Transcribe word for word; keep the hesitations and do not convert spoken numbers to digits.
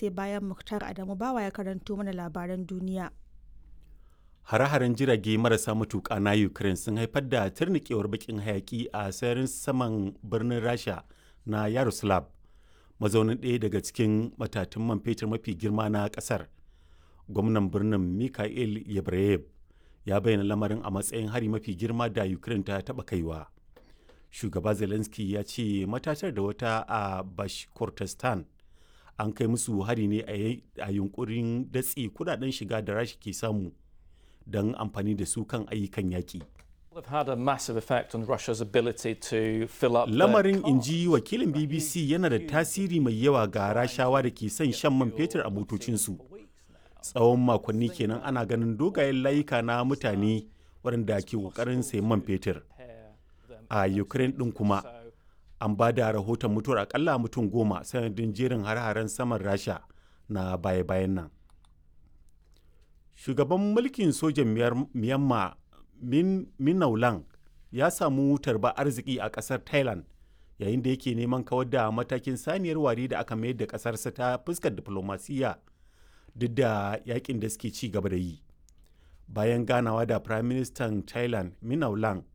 sai bayan Muktar Adamu Bawa ya karanto mana labaran duniya. Hare-haren jirage marasa matuƙa na Ukraine sun haifar da turnikewar bakin hayaki a sararin saman birnin Rasha na Yaroslav, mazaunin ɗaya daga cikin matatun man fetur mafi girma na ƙasar. Gwamnan birnin Mikhail Yebreyev ya bayyana lamarin a matsayin hari mafi girma da Ukraine ta taɓa kaiwa. Shugaba Zelensky ya ce matatar da wata a Bashkortostan an kai musu hari ne a yunkurin datse kudaden shiga da Rasha ke samu don amfani da su kan ayyukan yaƙi. Lamarin, inji wakilin B B C, yana da tasiri mai yawa ga Rashawa da ke son shan man fetur a motocinsu. Tsawon makonni kenan ana ganin dogayen layuka na mutane waɗanda ke ƙoƙarin sayan man fetur. A Ukraine ɗin kuma an ba da rahoton mutuwar akalla mutum goma sanadin jerin har-haren saman Rasha na baya-bayan nan. Shugaban mulkin sojan Myanmar Min Aung Hlaing ya samu tarba arziki a ƙasar Thailand yayin da yake neman kawar da matakin saniyar ware da aka mayar da ƙasarsa ta fuskar diflomasiyya duk da yakin da suke ci gaba da yi. Bayan ganawa da Prime Minister Thailand Min Aung Hlaing